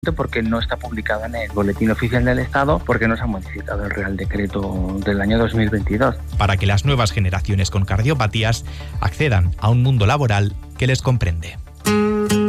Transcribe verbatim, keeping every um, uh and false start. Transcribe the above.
porque no está publicada en el Boletín Oficial del Estado, porque no se ha modificado el Real Decreto del año dos mil veintidós. Para que las nuevas generaciones con cardiopatías accedan a un mundo laboral que les comprende.